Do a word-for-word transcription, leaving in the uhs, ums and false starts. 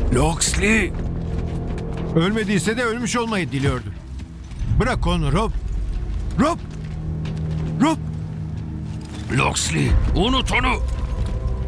Loxley! Ölmediyse de ölmüş olmayı diliyordu. Bırak onu Rob. Rob! Rob! Loxley, unut onu!